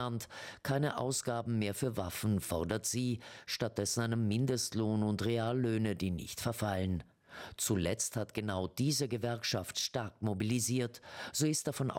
Keine Ausgaben mehr für Waffen fordert sie, stattdessen einen Mindestlohn und Reallöhne, die nicht verfallen. Zuletzt hat genau diese Gewerkschaft stark mobilisiert, so ist davon